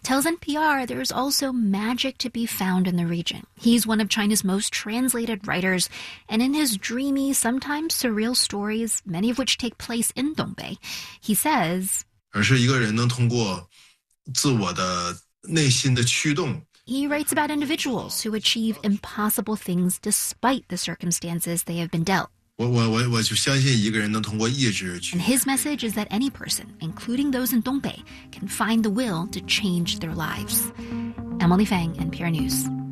tells NPR there's also magic to be found in the region. He's one of China's most translated writers, and in his dreamy, sometimes surreal stories, many of which take place in Dongbei, he says, 而是一个人能通过自我的内心的驱动 He writes about individuals who achieve impossible things despite the circumstances they have been dealt. 我就相信一个人能通过意志去 And his message is that any person, including those in Dongbei, can find the will to change their lives. Emily Fang, NPR News.